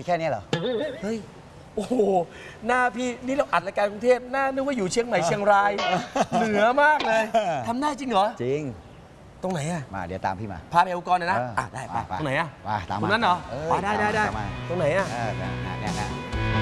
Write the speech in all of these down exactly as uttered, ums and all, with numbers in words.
มีแค่นี้เหรอเฮ้ยโอ้โหหน้าพี่นี่เราอัดรายการกรุงเทพหน้านึกว่าอยู่เชียงใหม่เชียงรายเหนือมากเลยทำได้จริงเหรอจริงตรงไหนอะมาเดี๋ยวตามพี่มาพาไปอุปกรณ์หน่อยนะอ่ะได้ไปตรงไหนอะมาตามมาตรงนั้นเหรออ๋อได้ได้ได้ตรงไหนอะเนี่ยนะ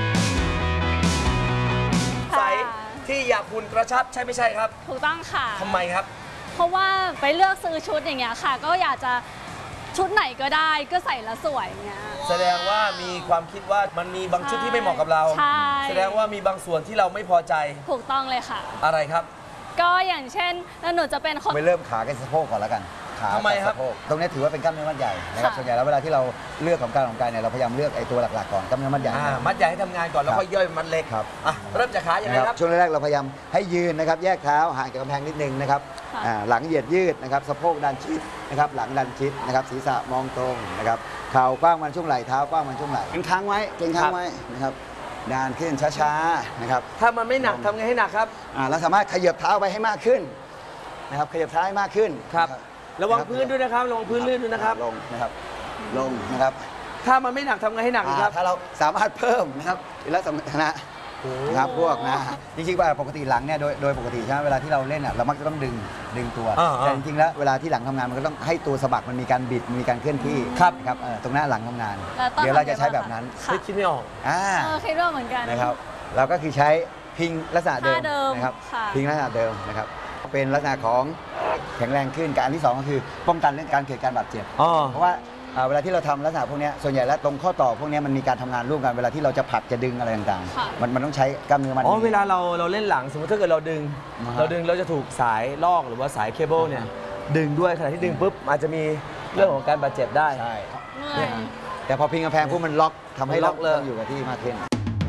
ใสที่อยากหุ่นกระชับใช่ไม่ใช่ครับถูกต้องค่ะทำไมครับเพราะว่าไปเลือกซื้อชุดอย่างเงี้ยค่ะก็อยากจะชุดไหนก็ได้ก็ใส่แล้วสวยเงี้ยแสดงว่ามีความคิดว่ามันมีบางชุดที่ไม่เหมาะกับเราใช่แสดงว่ามีบางส่วนที่เราไม่พอใจถูกต้องเลยค่ะอะไรครับก็อย่างเช่นแล้วหนูจะเป็นคนไปเริ่มขากับสะโพกก่อนแล้วกันขาทำไมครับตรงนี้ถือว่าเป็นกล้ามเนื้อมัดใหญ่นะครับส่วนใหญ่แล้วเวลาที่เราเลือกของการของกายเนี่ยเราพยายามเลือกไอ้ตัวหลักๆก่อนกล้ามเนื้อมัดใหญ่มัดใหญ่ให้ทำงานก่อนแล้วค่อยย่อยมัดเล็กครับเริ่มจากขาอย่างไรครับช่วงแรกๆเราพยายามให้ยืนนะครับแยกเท้าห่างจากกำแพงนิดนึงนะครับหลังเหยียดยืดนะครับสะโพกดันชิดนะครับหลังดันชิดนะครับศีรษะมองตรงนะครับเข่ากว้างมันช่วงไหล่เท้ากว้างมันช่วงไหล่เก่งค้างไว้เก่งค้างไว้นะครับดานขึ้นช้าๆนะครับถ้ามันไม่หนักทำไงให้หนักครับเราสามารถขยับเท้าไปให้มากขึ้นนะครับขยับเท้าให้มากขึ้นครับระวังพื้นด้วยนะครับระวังพื้นลื่นด้วยนะครับลงนะครับลงนะครับถ้ามันไม่หนักทำไงให้หนักครับถ้าเราสามารถเพิ่มนะครับแล้วสมรรถนะนะครับพวกนะจริงๆว่าปกติหลังเนี่ยโดยโดยปกติใช่ไหมเวลาที่เราเล่นอ่ะเรามักจะต้องดึงดึงตัวแต่จริงๆแล้วเวลาที่หลังทำงานมันก็ต้องให้ตัวสะบักมันมีการบิดมีการเคลื่อนที่ครับตรงหน้าหลังทำงานเดี๋ยวเราจะใช้แบบนั้นคิดไม่ออกอ่าคิดว่าเหมือนกันนะครับเราก็คือใช้พิงลักษณะเดิมนะครับพิงลักษณะเดิมนะครับเป็นลักษณะของแข็งแรงขึ้นการที่สองก็คือป้องกันเรื่องการเกิดการบาดเจ็บเพราะว่าเวลาที่เราทำลักษณะพวกนี้ส่วนใหญ่แล้วตรงข้อต่อพวกนี้มันมีการทำงานร่วมกันเวลาที่เราจะผลักจะดึงอะไรต่างๆมันมันต้องใช้กล้ามเนื้อมันอ๋อเวลาเราเราเล่นหลังสมมติถ้าเกิดเราดึงเราดึงเราจะถูกสายลอกหรือว่าสายเคเบิลเนี่ยดึงด้วยขณะที่ดึงปุ๊บอาจจะมีเรื่องของการบาดเจ็บได้ใช่แต่พอพิงกำแพงพวกมันล็อกทำให้ล็อกเลยอยู่กับที่มากขึ้น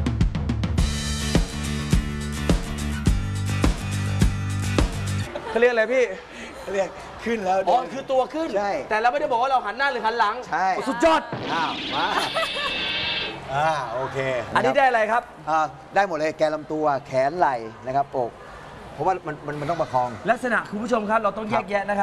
เขาเรียกอะไรพี่เรียกขึ้นแล้วอ๋อคือตัวขึ้นใช่แต่เราไม่ได้บอกว่าเราหันหน้าหรือหันหลังใช่สุดยอดอ้าวมาอ่าโอเคอันนี้ได้อะไรครับอ่าได้หมดเลยแกนลำตัวแขนไหล่นะครับอกเพราะว่ามันมันมันต้องประคองลักษณะคุณผู้ชมครับเราต้องแยกแยะนะครับ